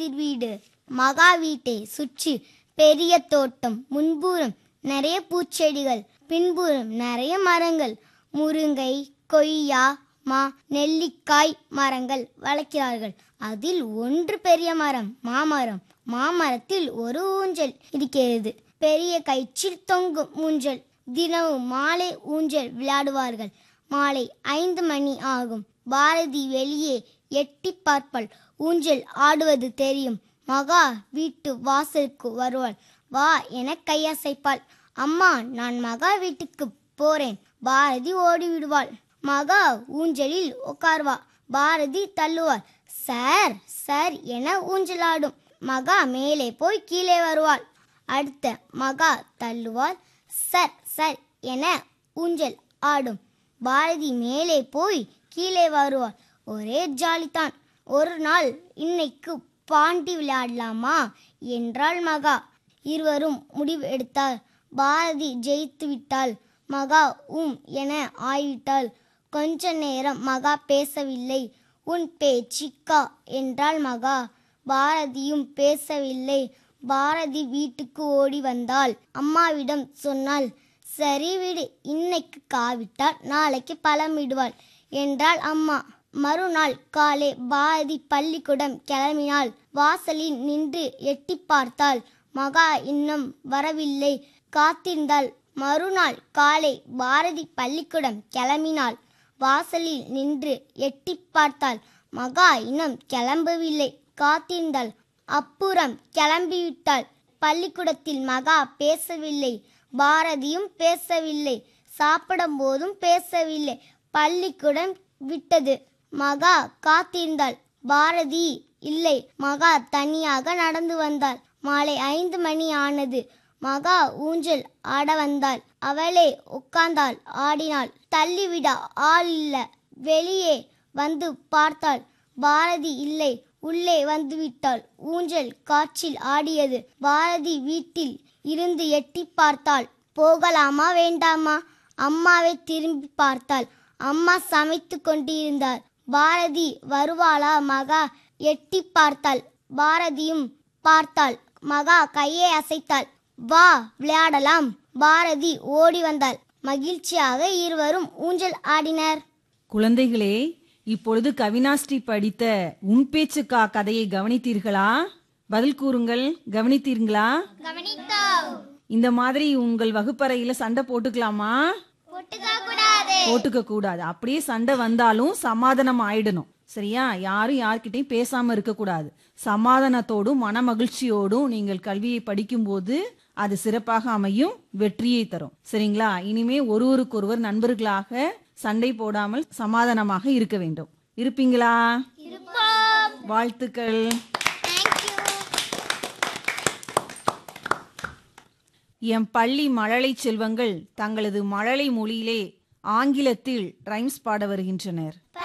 எதிர் வீடு. மகா வீட்டை சுற்றி பெரிய தோட்டம். முன்புறம் நிறைய பூச்செடிகள், பின்புறம் நிறைய மரங்கள். முருங்கை, கொய்யா, நெல்லிக்காய் மரங்கள் வளர்க்கிறார்கள். அதில் ஒன்று பெரிய மரம், மாமரம். மாமரத்தில் ஒரு ஊஞ்சல் இருக்கிறது. பெரிய கயிற்றில் தொங்கும் ஊஞ்சல். தினமும் மாலை ஊஞ்சல் விளையாடுவார்கள். மாலை 5 மணி ஆகும். பாரதி வெளியே எட்டி பார்ப்பாள். ஊஞ்சல் ஆடுவது தெரியும். மகா வீட்டு வாசலுக்கு வருவாள். வா என கையசைப்பாள். அம்மா, நான் மகா வீட்டுக்கு போறேன். பாரதி ஓடி விடுவாள். மகா ஊஞ்சலில் உட்கார்வா. பாரதி தள்ளுவாள். சார் சார் என ஊஞ்சலாடும். மகா மேலே போய் கீழே வருவாள். அடுத்த மகா தள்ளுவாள். சர் சர் என ஊஞ்சல் ஆடும். பாரதி மேலே போய் கீழே வருவாள். ஒரே ஜாலிதான். ஒரு நாள், இன்னைக்கு பாண்டி விளையாடலாமா என்றாள் மகா. இருவரும் முடிவு எடுத்தார். பாரதி ஜெயித்து விட்டாள். மகா என ஆய்விட்டாள். கொஞ்ச நேரம் மகா பேசவில்லை. உன் பேச்சிக்கா என்றாள் மகா. பாரதியும் பேசவில்லை. பாரதி வீட்டுக்கு ஓடி வந்தாள். அம்மாவிடம் சொன்னாள். சரி விடு, இன்னைக்கு காவிட்டால் நாளைக்கு பழம் விடுவாள் என்றாள் அம்மா. மறுநாள் காலை பாரதி பள்ளிக்கூடம் கிளம்பினாள். வாசலில் நின்று எட்டி பார்த்தாள். மகா இன்னும் வரவில்லை. காத்திருந்தாள். மறுநாள் காலை பாரதி பள்ளிக்கூடம் கிளம்பினாள். வாசலில் நின்று எட்டி பார்த்தாள். மகா இன்னும் கிளம்பவில்லை. காத்திருந்தாள். அப்புறம் கிளம்பிவிட்டாள். பள்ளிக்கூடத்தில் மகா பேசவில்லை. பாரதியும் பேசவில்லை. சாப்பிடும் போதும் பேசவில்லை. பள்ளிக்கூடம் விட்டது. மகா காத்திருந்தாள். பாரதி இல்லை. மகா தனியாக நடந்து வந்தாள். மாலை 5 மணி ஆனது. மகா ஊஞ்சல் ஆட வந்தாள். அவளே உட்கார்ந்தாள். ஆடினாள். தள்ளிவிட ஆள் இல்ல. வெளியே வந்து பார்த்தாள். பாரதி இல்லை. உள்ளே வந்துவிட்டாள். ஊஞ்சல் காற்றில் ஆடியது. பாரதி வீட்டில் இருந்து எட்டி பார்த்தாள். போகலாமா வேண்டாமா? அம்மாவை திரும்பி பார்த்தாள். அம்மா சமைத்து கொண்டிருந்தார். பாரதி வருவாளா? மகா எட்டி பார்த்தாள். பாரதியும் பார்த்தாள். மகா கையை அசைத்தாள். வா விளையாடலாம். பாரதி ஓடி வந்தாள். மகிழ்ச்சியாக இருவரும் ஊஞ்சல் ஆடினர். குழந்தைகளே, இப்பொழுது கவினாஸ்ரீ படித்த உன் பேச்சுக்கா கதையை கவனித்தீர்களா? பதில் கூறுங்கள். கவனித்தீர்களா? இந்த மாதிரி உங்கள் வகுப்பறையில சண்டை போட்டுக்கலாமா? போட்டுக்க கூடாது. அப்படியே சண்டை வந்தாலும் சமாதானம் ஆயிடணும். சரியா? யாரும் யார்கிட்டையும் பேசாம இருக்க கூடாது. சமாதானத்தோடும் மன மகிழ்ச்சியோடும் நீங்கள் கல்வியை படிக்கும் போது அது சிறப்பாக அமையும், வெற்றியை தரும். சரிங்களா? இனிமே ஒருவருக்கொருவர் நண்பர்களாக சண்டை போடாமல் சமாதானமாக இருக்க வேண்டும். இருப்பீங்களா? வாழ்த்துக்கள். எம் பள்ளி மழலை செல்வங்கள் தங்களது மழலை மொழியிலே ஆங்கிலத்தில் ரைம்ஸ் பாட வருகின்றனர்.